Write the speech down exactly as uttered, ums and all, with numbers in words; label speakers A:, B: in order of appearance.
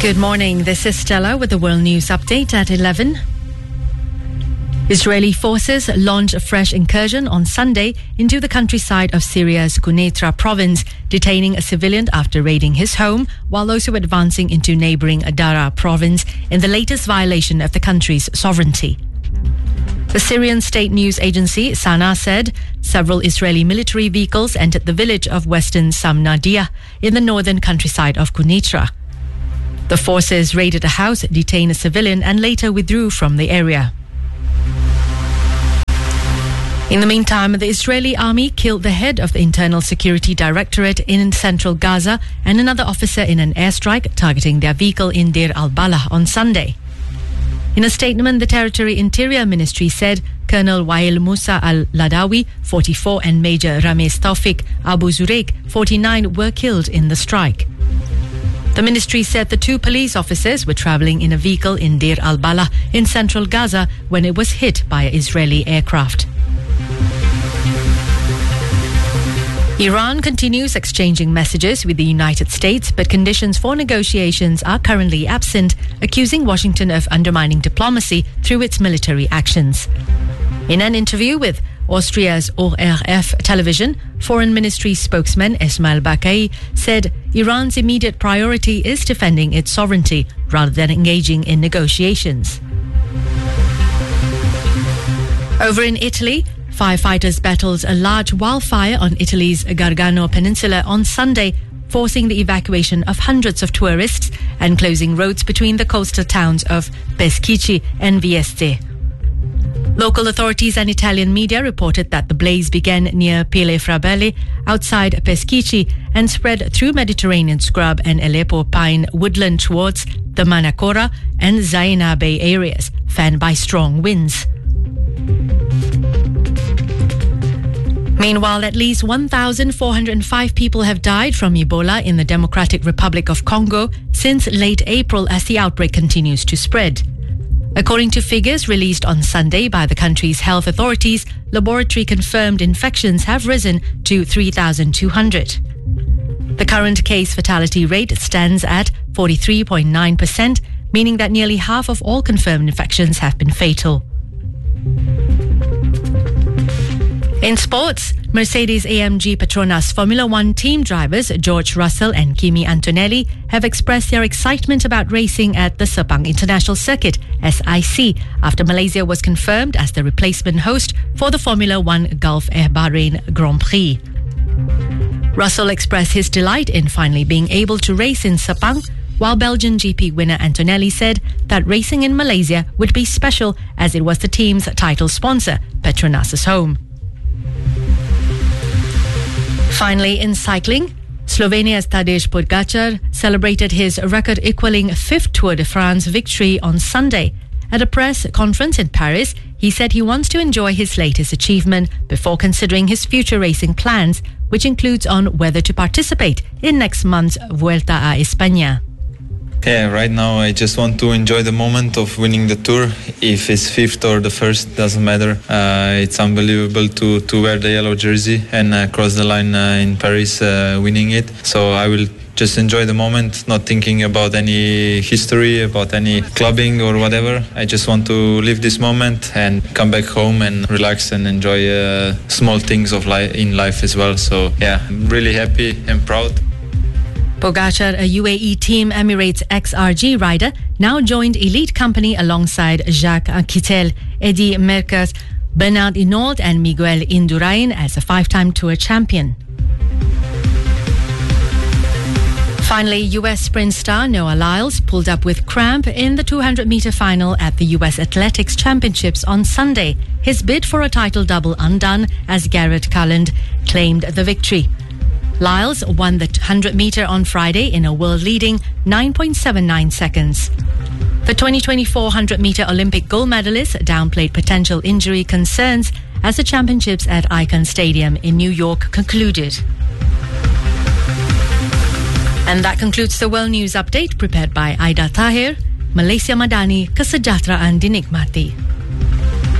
A: Good morning. This is Stella with the World News Update at eleven. Israeli forces launched a fresh incursion on Sunday into the countryside of Syria's Quneitra province, detaining a civilian after raiding his home, while also advancing into neighboring Daraa province in the latest violation of the country's sovereignty. The Syrian state news agency Sana said several Israeli military vehicles entered the village of western Samnadia in the northern countryside of Quneitra. The forces raided a house, detained a civilian, and later withdrew from the area. In the meantime, the Israeli army killed the head of the Internal Security Directorate in central Gaza and another officer in an airstrike targeting their vehicle in Deir al-Balah on Sunday. In a statement, the Territory Interior Ministry said Colonel Wael Musa al-Ladawi, forty-four, and Major Ramesh Taufik Abu Zureik, forty-nine, were killed in the strike. The ministry said the two police officers were traveling in a vehicle in Deir al-Balah in central Gaza when it was hit by an Israeli aircraft. Iran continues exchanging messages with the United States, but conditions for negotiations are currently absent, accusing Washington of undermining diplomacy through its military actions. In an interview with Austria's O R F television, Foreign Ministry spokesman Esmail Bakai said Iran's immediate priority is defending its sovereignty rather than engaging in negotiations. Over in Italy, firefighters battled a large wildfire on Italy's Gargano Peninsula on Sunday, forcing the evacuation of hundreds of tourists and closing roads between the coastal towns of Peschici and Vieste. Local authorities and Italian media reported that the blaze began near Pile Frabelli outside Peschici and spread through Mediterranean scrub and Aleppo pine woodland towards the Manacora and Zaina Bay areas, fanned by strong winds. Meanwhile, at least one thousand four hundred five people have died from Ebola in the Democratic Republic of Congo since late April as the outbreak continues to spread. According to figures released on Sunday by the country's health authorities, laboratory-confirmed infections have risen to three thousand two hundred. The current case fatality rate stands at forty-three point nine percent, meaning that nearly half of all confirmed infections have been fatal. In sports, Mercedes-A M G Petronas Formula One team drivers George Russell and Kimi Antonelli have expressed their excitement about racing at the Sepang International Circuit, S I C, after Malaysia was confirmed as the replacement host for the Formula One Gulf Air Bahrain Grand Prix. Russell expressed his delight in finally being able to race in Sepang, while Belgian G P winner Antonelli said that racing in Malaysia would be special as it was the team's title sponsor, Petronas' home. Finally, in cycling, Slovenia's Tadej Pogačar celebrated his record-equaling fifth Tour de France victory on Sunday. At a press conference in Paris, he said he wants to enjoy his latest achievement before considering his future racing plans, which includes on whether to participate in next month's Vuelta a España.
B: Yeah, right now I just want to enjoy the moment of winning the Tour. If it's fifth or the first, doesn't matter. Uh, it's unbelievable to, to wear the yellow jersey and uh, cross the line uh, in Paris uh, winning it. So I will just enjoy the moment, not thinking about any history, about any clubbing or whatever. I just want to live this moment and come back home and relax and enjoy uh, small things of life in life as well. So yeah, I'm really happy and proud.
A: Pogačar, a U A E Team Emirates X R G rider, now joined elite company alongside Jacques Anquetil, Eddy Merckx, Bernard Hinault and Miguel Indurain as a five-time Tour champion. Finally, U S sprint star Noah Lyles pulled up with cramp in the two hundred meter final at the U S Athletics Championships on Sunday. His bid for a title double undone as Garrett Culland claimed the victory. Lyles won the one hundred meter on Friday in a world-leading nine point seven nine seconds. The twenty twenty-four one hundred meter Olympic gold medalist downplayed potential injury concerns as the championships at Icon Stadium in New York concluded. And that concludes the World News Update prepared by Aida Tahir, Malaysia Madani, Kesejahteraan Dinikmati.